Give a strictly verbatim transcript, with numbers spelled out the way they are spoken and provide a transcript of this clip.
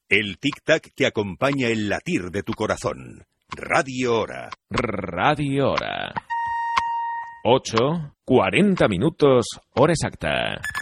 El tic-tac que acompaña el latir de tu corazón. Radio Hora. Radio Hora. ocho, cuarenta minutos, hora exacta.